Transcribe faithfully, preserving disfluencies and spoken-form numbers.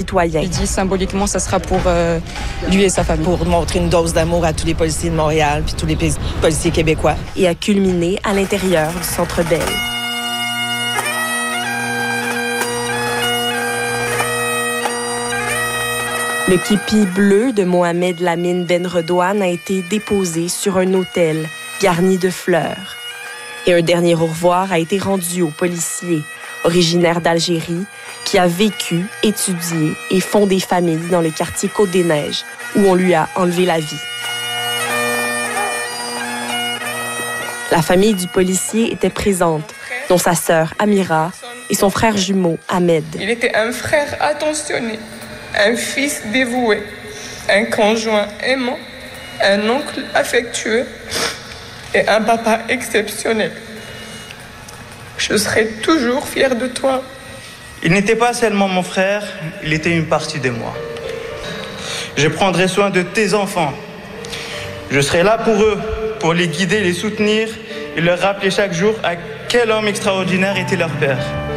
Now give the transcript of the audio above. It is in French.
citoyens. Il dit symboliquement, ça sera pour euh, lui et sa famille. Pour montrer une dose d'amour à tous les policiers de Montréal puis tous les policiers québécois. Et a culminé à l'intérieur du Centre Bell. Le képi bleu de Mohamed Lamine Ben Redouane a été déposé sur un autel garni de fleurs. Et un dernier au revoir a été rendu au policier, originaire d'Algérie, qui a vécu, étudié et fondé famille dans le quartier Côte-des-Neiges, où on lui a enlevé la vie. La famille du policier était présente, dont sa sœur Amira et son frère jumeau Ahmed. Il était un frère attentionné, un fils dévoué, un conjoint aimant, un oncle affectueux et un papa exceptionnel. Je serai toujours fière de toi. Il n'était pas seulement mon frère, il était une partie de moi. Je prendrai soin de tes enfants. Je serai là pour eux, pour les guider, les soutenir et leur rappeler chaque jour à quel homme extraordinaire était leur père.